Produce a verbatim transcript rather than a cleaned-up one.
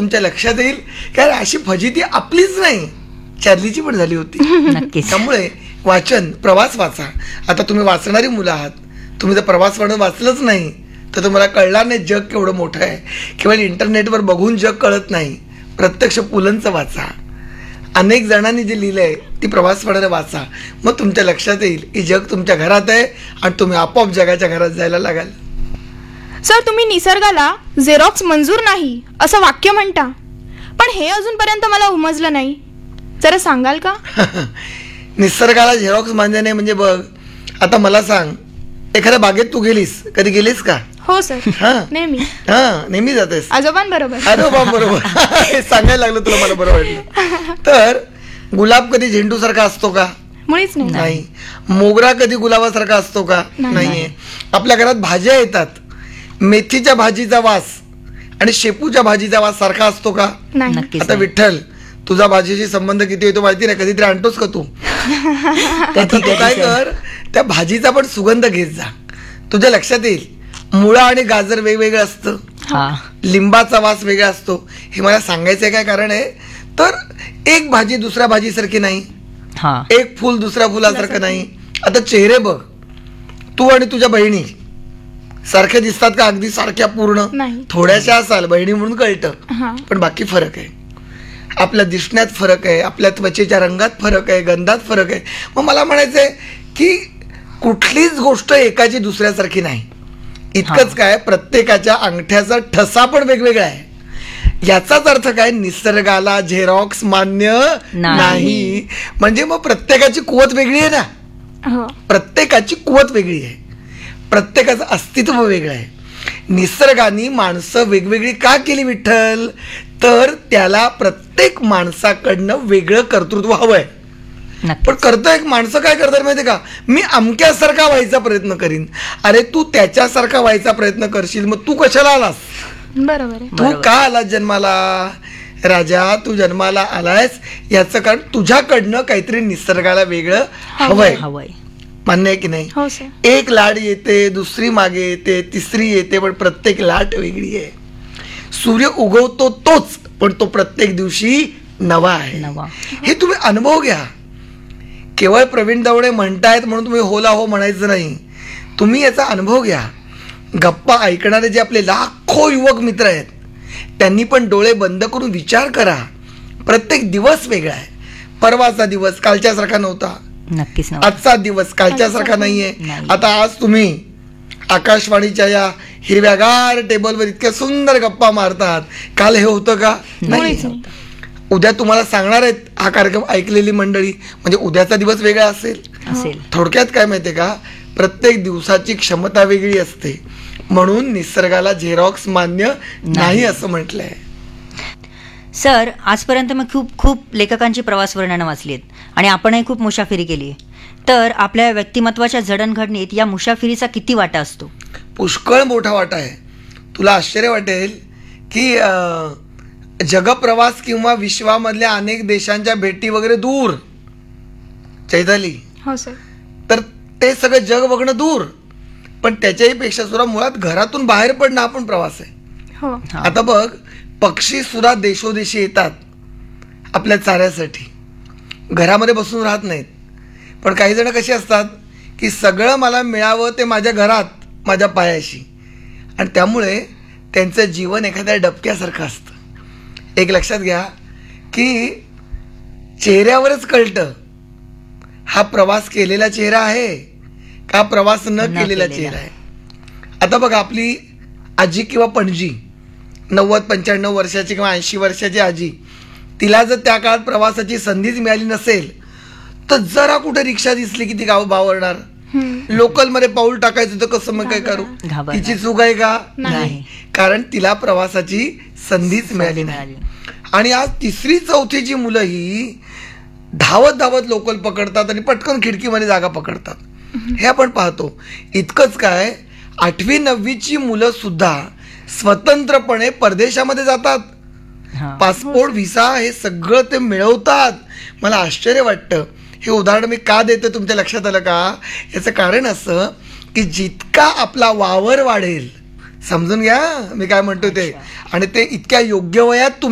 तुमच्या लक्षात येईल कारण अशी फजिती आपलीच नाही, चार्लीची पण झाली होती. नक्कीच. त्यामुळे वाचन, प्रवास वाचा. आता तुम्ही वाचणारी मुलं आहात, तुम्ही जर प्रवास म्हणून वाचलंच नाही तर तुम्हाला कळणार नाही जग केवढं मोठं आहे. केवळ इंटरनेटवर बघून जग कळत नाही, प्रत्यक्ष पुलंचं वाचा. अनेक जणांनी जे लिहिलंय ती प्रवास पडायला वाचा, मग तुमच्या लक्षात येईल की जग तुमच्या घरात आहे आणि तुम्ही आपोआप जगाच्या घरात जायला लागाल. सर, तुम्ही निसर्गाला झेरॉक्स मंजूर नाही असं वाक्य म्हणता, पण हे अजूनपर्यंत मला उमजलं नाही, जरा सांगाल का? निसर्गाला झेरॉक्स मान्य नाही म्हणजे बघ, आता मला सांग, एखाद्या बागेत तू गेलीस, कधी गेलीस का? हो सर, हा नेहमी. हा नेहमी जातेस आजोबांबरोबर. अरे बा बरोबर. हे सांगायला लागलं तुला, मला बरं वाटलं. तर गुलाब कधी झेंडू सारखा असतो का? मुळीच नाही. नाही. मोगरा कधी गुलाबासारखा असतो का? नाही. नाहीये. आपल्या घरात भाज्या येतात, मेथीच्या भाजीचा वास आणि शेपूच्या भाजीचा वास सारखा असतो का? नाही. नक्कीच आता नाही. विठ्ठल, तुझा भाजीशी संबंध किती येतो माहिती नाही, कधीतरी आणतोस का तू? आता तू काय कर, त्या भाजीचा पण सुगंध घेत जा, तुझ्या लक्षात येईल. मुळा आणि गाजर वेगवेगळं असतं, हा लिंबाचा वास वेगळा असतो. हे मला सांगायचं काय कारण आहे, तर एक भाजी दुसऱ्या भाजीसारखी नाही, हा एक फुल दुसऱ्या फुलासारखं नाही. आता चेहरे बघ, तू आणि तुझ्या बहिणी सारख्या दिसतात का? अगदी सारख्या पूर्ण नाही. थोड्याशा असाल, बहिणी म्हणून कळतं, हा. पण बाकी फरक आहे. आपल्या दिसण्यात फरक आहे, आपल्या त्वचेच्या रंगात फरक आहे, गंधात फरक आहे. मग मला म्हणायचंय की कुठलीच गोष्ट एकाची दुसऱ्यासारखी नाही. इतकंच काय, प्रत्येकाच्या अंगठ्याचा ठसा पण वेगवेगळा आहे. याचाच अर्थ काय, निसर्गाला झेरॉक्स मान्य नाही. नाही. म्हणजे मग प्रत्येकाची कुवत वेगळी आहे ना, हो. प्रत्येकाची कुवत वेगळी आहे, प्रत्येकाचं अस्तित्व वेगळं आहे. निसर्गाने माणसं वेगवेगळी का केली विठ्ठल? तर त्याला प्रत्येक माणसाकडनं वेगळं कर्तृत्व हवंय. पण करतं एक माणसं काय करतात माहितीये का, मी अमक्यासारखा व्हायचा प्रयत्न करीन. अरे तू त्याच्यासारखा व्हायचा प्रयत्न करशील, मग तू कशाला आलास? बरोबर आहे. तू का आलास जन्माला? राजा, तू जन्माला आलायस याचं कारण तुझ्याकडनं काहीतरी निसर्गाला वेगळं हवंय. हवंय. मान्य आहे की नाही? हो सर. एक लाट येते, दुसरी मागे येते, तिसरी येते, पण प्रत्येक लाट वेगळी आहे. सूर्य उगवतो तोच, पण तो प्रत्येक दिवशी नवा आहे. नवा. हे तुम्ही अनुभव घ्या. केवळ प्रवीण दवडे म्हणतायत म्हणून तुम्ही होला हो म्हणायचं नाही, तुम्ही याचा अनुभव घ्या. गप्पा ऐकणारे जे आपले लाखो युवक मित्र आहेत, त्यांनी पण डोळे बंद करून विचार करा. प्रत्येक दिवस वेगळा आहे. परवाचा दिवस कालच्यासारखा नव्हता, नक्कीच आजचा दिवस कालच्यासारखा नाहीये. नाही. आता आज तुम्ही आकाशवाणीच्या या हिरव्यागार टेबलवर इतक्या सुंदर गप्पा मारतात, काल हे होतं का? नाही. उद्या तुम्हाला सांगणार आहेत हा कार्यक्रम ऐकलेली मंडळी, म्हणजे उद्याचा दिवस वेगळा असेल. असेल. थोडक्यात काय माहितीये का, प्रत्येक दिवसाची क्षमता वेगळी असते, म्हणून निसर्गाला झेरॉक्स मान्य नाही असं म्हटलंय. सर, आजपर्यंत मी खूप खूप लेखकांची प्रवास वर्णनं वाचली आहेत आणि आपणही खूप मुसाफिरी केली आहे. तर आपल्या व्यक्तिमत्वाच्या जडणघडणीत या मुसाफिरीचा किती वाटा असतो? पुष्कळ मोठा वाटा आहे. तुला आश्चर्य वाटेल की अं, जगप्रवास किंवा विश्वामधल्या अनेक देशांच्या भेटी वगैरे दूर, चैताली, हो सर. तर ते सगळं जग बघणं दूर, पण त्याच्याही पेक्षा सुद्धा मुळात घरातून बाहेर पडणं हा पण प्रवास आहे. हो. आता बघ, पक्षी सुद्धा देशोदेशी येतात आपल्या चाऱ्यासाठी, घरामध्ये बसून राहत नाहीत. पण काही जण कसे असतात की सगळं मला मिळावं ते माझ्या घरात, माझ्या पायाशी, आणि त्यामुळे त्यांचं जीवन एखाद्या डबक्यासारखं असतं. एक लक्षात घ्या की चेहऱ्यावरच कळतं हा प्रवास केलेला चेहरा आहे का प्रवास न केलेला चेहरा आहे. आता बघा, आपली आजी किंवा पणजी, नव्वद पंच्याण्णव वर्षाची किंवा ऐंशी वर्षाची आजी, तिला जर त्या काळात प्रवासाची संधीच मिळाली नसेल तर जरा कुठे रिक्षा दिसली की ती गाव बावरणार, लोकल मध्ये पाऊल टाकायचं तर कसं मग काय करू? तिची चूक आहे का? नाही. कारण तिला प्रवासाची संधीच मिळाली नाही. आणि आज तिसरी चौथीची मुलं ही धावत धावत लोकल पकडतात आणि पटकन खिडकीमध्ये जागा पकडतात, हे आपण पाहतो. इतकंच काय, आठवी नववीची मुलं सुद्धा स्वतंत्रपणे परदेशामध्ये जातात, पासपोर्ट व्हिसा हे सगळं ते मिळवतात. मला आश्चर्य वाटतं. हे उदाहरण मी का देतो तुमच्या लक्षात आलं का? याचं कारण असं की जितका आपला वावर वाढेल, समजून घ्या मी काय म्हणतो ते, आणि ते इतक्या योग्य वयात